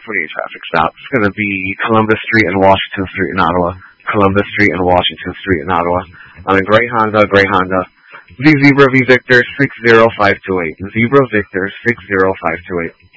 48 traffic stop. It's going to be Columbus Street and Washington Street in Ottawa. Columbus Street and Washington Street in Ottawa. I'm in Gray Honda. V Zebra V Victor 60528. Zebra Victor 60528.